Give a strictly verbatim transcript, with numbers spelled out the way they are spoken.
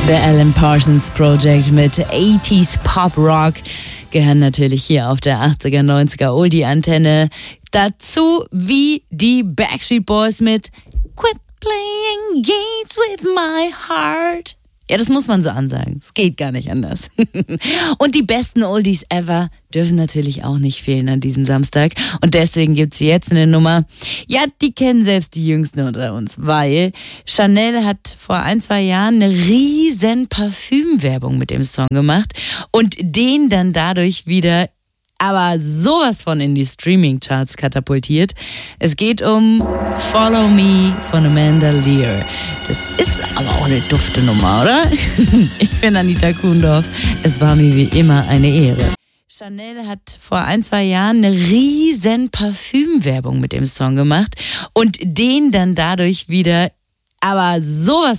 The Alan Parsons Project mit achtziger Pop Rock gehören natürlich hier auf der achtziger, neunziger Oldie-Antenne. Dazu wie die Backstreet Boys mit Quit Playing Games with My Heart. Ja, das muss man so ansagen. Es geht gar nicht anders. Und die besten Oldies ever dürfen natürlich auch nicht fehlen an diesem Samstag. Und deswegen gibt's jetzt eine Nummer. Ja, die kennen selbst die Jüngsten unter uns, weil Chanel hat vor ein, zwei Jahren eine riesen Parfümwerbung mit dem Song gemacht und den dann dadurch wieder aber sowas von in die Streaming-Charts katapultiert. Es geht um Follow Me von Amanda Lear. Das ist aber auch eine dufte Nummer, oder? Ich bin Anita Kuhndorf. Es war mir wie immer eine Ehre. Chanel hat vor ein, zwei Jahren eine riesen Parfümwerbung mit dem Song gemacht und den dann dadurch wieder aber sowas